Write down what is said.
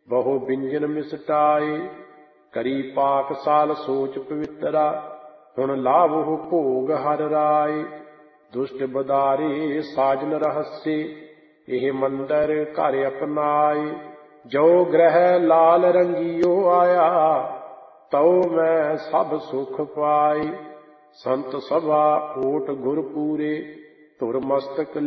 ਬਹੁ ਬਿੰਜਨ ਮਿਸਟਾਏ। ਕਰੀ ਪਾਕਸਾਲ ਸੋਚ ਪਵਿੱਤਰਾ, ਹੁਣ ਲਾਵਹੁ ਭੋਗ ਹਰ ਰਾਏ। ਦੁਸ਼ਟ ਬਦਾਰੇ ਸਾਜਨ ਰਹੱਸੇ, ਇਹ ਮੰਦਰ ਘਰ ਅਪਨਾਏ। ਜੋ ਗ੍ਰਹਿ ਲਾਲ ਰੰਗੀਓ ਆਇਆ, ਤਉ ਮੈਂ ਸਭ ਸੁਖ ਪਾਏ। ਸੰਤ ਸਭਾ ਓਟ ਗੁਰ ਪੂਰੇ, ਧੁਰ ਮਸਤਕ